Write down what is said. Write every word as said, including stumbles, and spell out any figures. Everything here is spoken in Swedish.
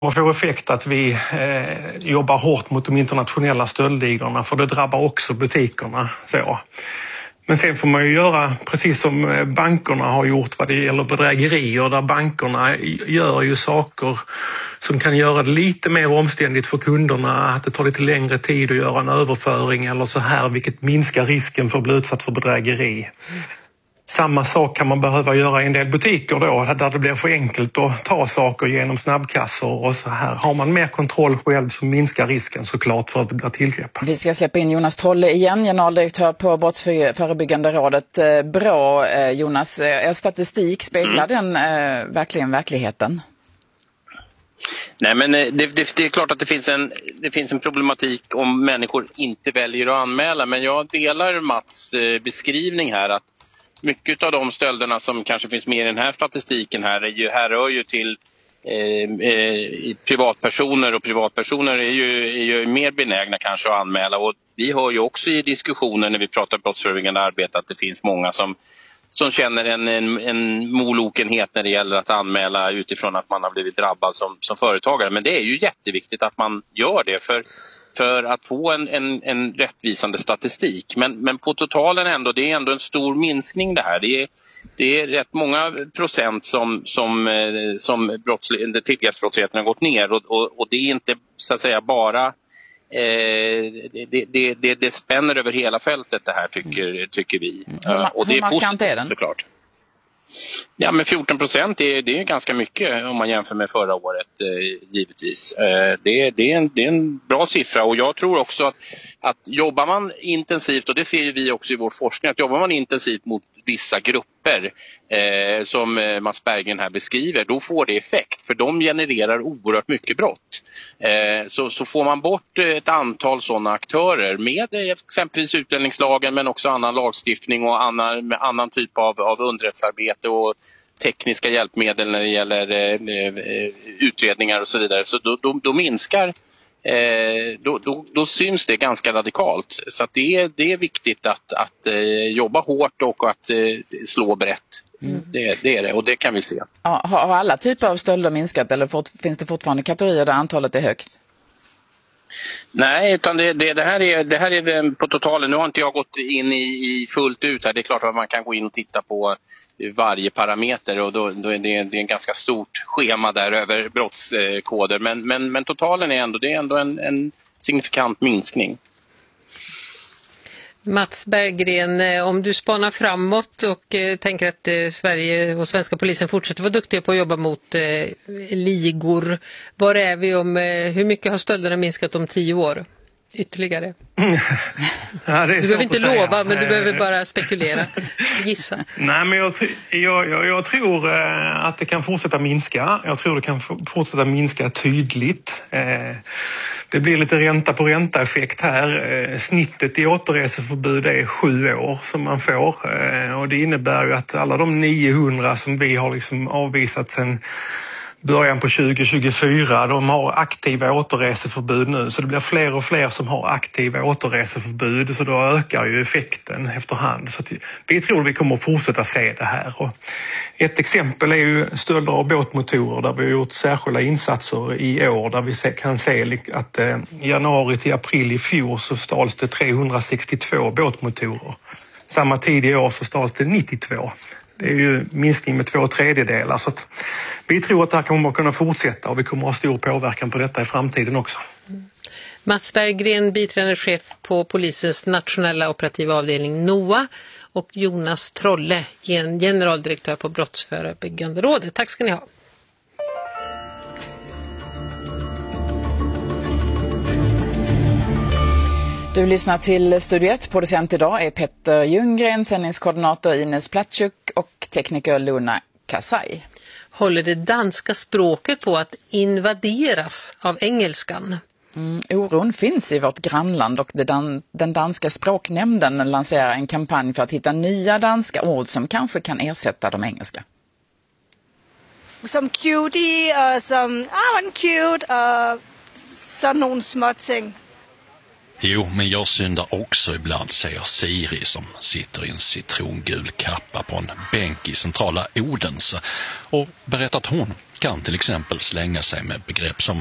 och får effekt att vi eh, jobbar hårt mot de internationella stöldligorna, för det drabbar också butikerna. Så. Men sen får man ju göra precis som bankerna har gjort vad det gäller bedrägerier, där bankerna gör ju saker som kan göra det lite mer omständigt för kunderna, att det tar lite längre tid att göra en överföring eller så här, vilket minskar risken för att bli utsatt för bedrägeri. Samma sak kan man behöva göra i en del butiker då, där det blir för enkelt att ta saker genom snabbkassor och så här. Har man mer kontroll själv så minskar risken såklart för att det blir tillgrepp. Vi ska släppa in Jonas Trolle igen, generaldirektör på Brottsförebyggande rådet. Bra, Jonas. Er statistik, speglar den eh, verkligen verkligheten? Nej, men det, det, det är klart att det finns, en, det finns en problematik om människor inte väljer att anmäla. Men jag delar Mats eh, beskrivning här att mycket av de stölderna som kanske finns med i den här statistiken här, är ju, härrör ju till eh, eh, privatpersoner, och privatpersoner är ju, är ju mer benägna kanske att anmäla. Och vi hör ju också i diskussioner när vi pratar brottsförebyggande arbete att det finns många som, som känner en, en, en molokenhet när det gäller att anmäla utifrån att man har blivit drabbad som, som företagare. Men det är ju jätteviktigt att man gör det för för att få en, en, en rättvisande statistik. Men, men på totalen ändå, det är ändå en stor minskning det här. Det är, det är rätt många procent som, som, som tillgreppsbrottsligheten har gått ner. Och, och, och det är inte så att säga bara, eh, det, det, det, det spänner över hela fältet det här tycker, tycker vi. Hur, och det hur är markant är den? Såklart. Ja, men fjorton procent är, det är ganska mycket om man jämför med förra året, eh, givetvis. Eh, det, det, är en, det är en bra siffra, och jag tror också att, att jobbar man intensivt, och det ser vi också i vår forskning, att jobbar man intensivt mot vissa grupper eh, som eh, Mats Berggren här beskriver, då får det effekt, för de genererar oerhört mycket brott. Eh, så, så får man bort ett antal sådana aktörer med eh, exempelvis utlänningslagen, men också annan lagstiftning och annan, med annan typ av, av underrättelsearbete och tekniska hjälpmedel när det gäller eh, utredningar och så vidare, så då, då, då minskar Eh, då, då, då syns det ganska radikalt. Så att det, är, det är viktigt att, att eh, jobba hårt och att eh, slå brett. Mm. Det, det är det, och det kan vi se. Ja, har, har alla typer av stölder minskat, eller fort, finns det fortfarande kategorier där antalet är högt? Nej, utan det, det, det här är, det här är det på totalen. Nu har inte jag gått in i, i fullt ut här. Det är klart att man kan gå in och titta på varje parameter, och då, då är det, det är en ganska stort schema där över brottskoder. Men, men, men totalen är ändå, det är ändå en, en signifikant minskning. Mats Berggren, om du spanar framåt och eh, tänker att eh, Sverige och svenska polisen fortsätter vara duktiga på att jobba mot eh, ligor. Var är vi om, eh, hur mycket har stölderna minskat om tio år? Ytterligare. Ja, du behöver inte lova, men du behöver bara spekulera, gissa. Nej, men jag, jag, jag, jag tror eh, att det kan fortsätta minska. Jag tror det kan fortsätta minska tydligt. Eh, det blir lite ränta på ränta-effekt här. Eh, snittet i återreseförbud är sju år som man får. Eh, och det innebär ju att alla de niohundra som vi har liksom avvisat sedan början på tjugo tjugofyra, de har aktiva återreseförbud nu, så det blir fler och fler som har aktiva återreseförbud, så då ökar ju effekten efterhand. Så vi tror att vi kommer att fortsätta se det här. Och ett exempel är ju stölder av båtmotorer, där vi har gjort särskilda insatser i år, där vi kan se att eh, januari till april i fjol så stals det trehundrasextiotvå båtmotorer. Samma tid i år så stals det nittiotvå. Det är ju minskning med två tredjedelar, så att vi tror att det här kommer att kunna fortsätta, och vi kommer att ha stor påverkan på detta i framtiden också. Mm. Mats Berggren, biträdande chef på polisens nationella operativa avdelning NOA, och Jonas Trolle, generaldirektör på Brottsförebyggande rådet. Tack ska ni ha. Du lyssnar till Studio ett. Producent idag är Petter Ljunggren, sändningskoordinator Ines Platschuk och tekniker Luna Kasai. Håller det danska språket på att invaderas av engelskan? Mm, oron finns i vårt grannland, och det dan- den danska språknämnden lanserar en kampanj för att hitta nya danska ord som kanske kan ersätta de engelska. Som cutie och som ah, men cute och sådan någon småting. Jo, men jag syndar också ibland, säger Siri som sitter i en citrongul kappa på en bänk i centrala Odense och berättar att hon kan till exempel slänga sig med begrepp som